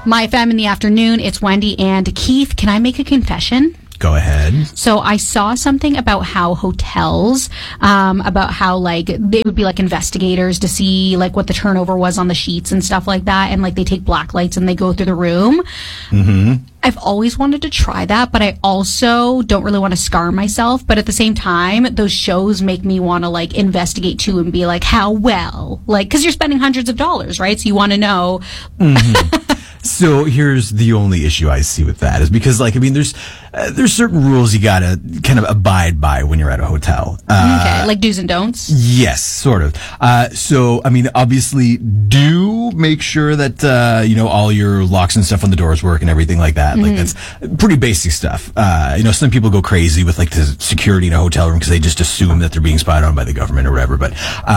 My FM in the afternoon. It's Wendy and Keith. Can I make a confession? Go ahead. So I saw something about how hotels, about how like they would be like investigators to see like what the turnover was on the sheets and stuff like that, and like they take black lights and they go through the room. Mm-hmm. I've always wanted to try that, but I also don't really want to scar myself. But at the same time, those shows make me want to like investigate too and be like, how well? Like, because you're spending hundreds of dollars, right? So you want to know. Mm-hmm. So here's the only issue I see with that is because, like, I mean, there's certain rules you gotta kind of abide by when you're at a hotel. Okay, like do's and don'ts? Yes, sort of. So, I mean, obviously, do make sure that, all your locks and stuff on the doors work and everything like that. Like, that's pretty basic stuff. Some people go crazy with, like, the security in a hotel room because they just assume that they're being spied on by the government or whatever. But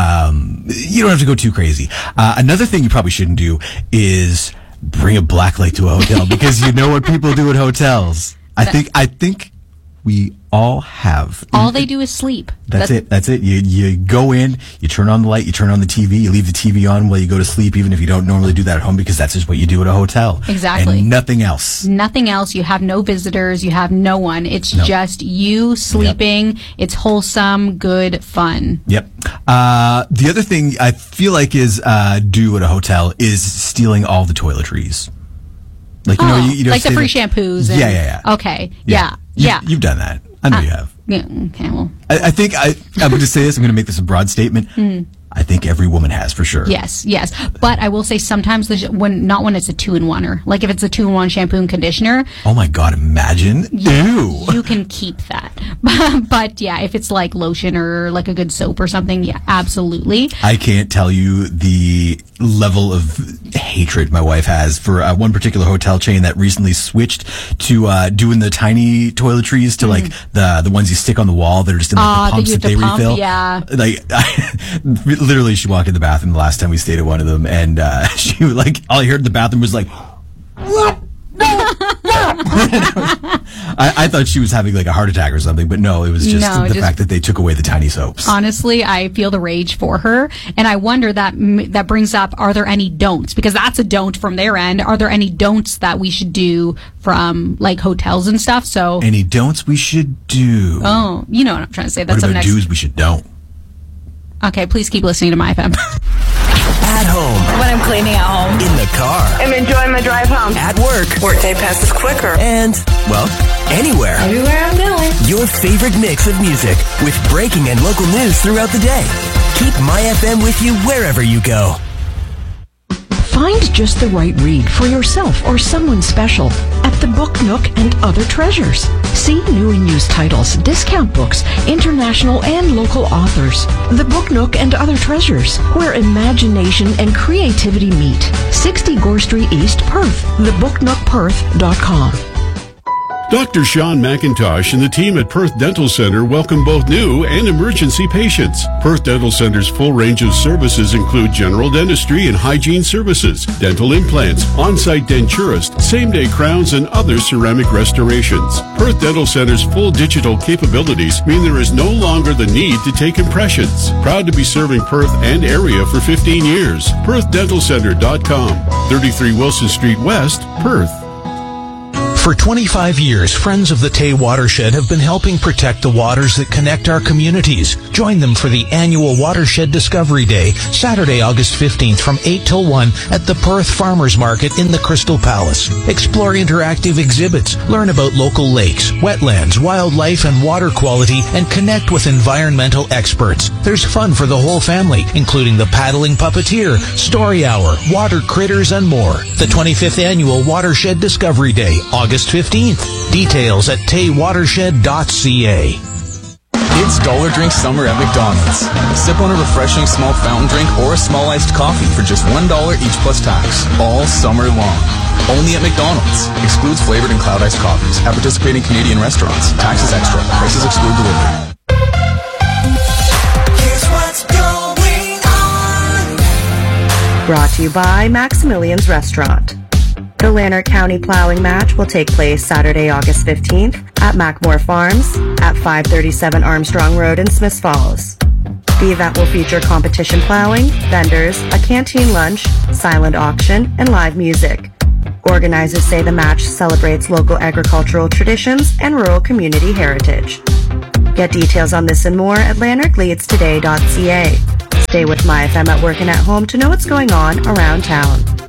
you don't have to go too crazy. Another thing you probably shouldn't do is bring a black light to a hotel because you know what people do at hotels. I think we all have. All they do is sleep. That's it. You go in, you turn on the light, you turn on the TV, you leave the TV on while you go to sleep, even if you don't normally do that at home because that's just what you do at a hotel. Exactly. And nothing else. Nothing else. You have no visitors. You have no one. It's just you sleeping. Yep. It's wholesome, good, fun. Yep. The other thing I feel like is do at a hotel is stealing all the toiletries. Like, you know, like the free shampoos. And, yeah. Okay. Yeah. You've done that. I know you have. Yeah. Okay. Well, I think I'm going to say this. I'm going to make this a broad statement. I think every woman has, for sure. Yes. But I will say sometimes when it's a 2-in-1, like if it's a 2-in-1 shampoo and conditioner. Oh my God! Imagine. Ew. You can keep that. But yeah, if it's like lotion or like a good soap or something, yeah, absolutely. I can't tell you the level of hatred my wife has for one particular hotel chain that recently switched to doing the tiny toiletries to like the ones you stick on the wall that are just in like the pumps that they refill. Yeah. Like literally, she walked in the bathroom the last time we stayed at one of them, and she was like, all I heard in the bathroom was like, "What? No!" I thought she was having like a heart attack or something, but no, it was just the fact that they took away the tiny soaps. Honestly, I feel the rage for her, and I wonder that brings up: are there any don'ts? Because that's a don't from their end. Are there any don'ts that we should do from like hotels and stuff? So any don'ts we should do? Oh, you know what I'm trying to say. That's what about do's we should don't? Okay, please keep listening to My FM. At home. When I'm cleaning at home. In the car. I'm enjoying my drive home. At work. Workday passes quicker. And, well, anywhere. Everywhere I'm going. Your favorite mix of music with breaking and local news throughout the day. Keep My FM with you wherever you go. Find just the right read for yourself or someone special at the Book Nook and Other Treasures. See new and used titles, discount books, international and local authors. The Book Nook and Other Treasures, where imagination and creativity meet. 60 Gore Street East, Perth. thebooknookperth.com. Dr. Sean McIntosh and the team at Perth Dental Center welcome both new and emergency patients. Perth Dental Center's full range of services include general dentistry and hygiene services, dental implants, on-site denturist, same-day crowns, and other ceramic restorations. Perth Dental Center's full digital capabilities mean there is no longer the need to take impressions. Proud to be serving Perth and area for 15 years. PerthDentalCenter.com, 33 Wilson Street West, Perth. For 25 years, Friends of the Tay Watershed have been helping protect the waters that connect our communities. Join them for the annual Watershed Discovery Day, Saturday, August 15th from 8 till 1 at the Perth Farmers Market in the Crystal Palace. Explore interactive exhibits, learn about local lakes, wetlands, wildlife, and water quality, and connect with environmental experts. There's fun for the whole family, including the paddling puppeteer, story hour, water critters, and more. The 25th annual Watershed Discovery Day, August 15th. Details at taywatershed.ca. It's Dollar Drink Summer at McDonald's. Sip on a refreshing small fountain drink or a small iced coffee for just $1 each plus tax, all summer long. Only at McDonald's. Excludes flavored and cloud iced coffees. At participating Canadian restaurants. Taxes extra. Prices exclude delivery. Here's what's going on. Brought to you by Maximilian's Restaurant. The Lanark County Plowing Match will take place Saturday, August 15th at Mackmore Farms at 537 Armstrong Road in Smiths Falls. The event will feature competition plowing, vendors, a canteen lunch, silent auction, and live music. Organizers say the match celebrates local agricultural traditions and rural community heritage. Get details on this and more at lanarkleadstoday.ca. Stay with MyFM at work and at home to know what's going on around town.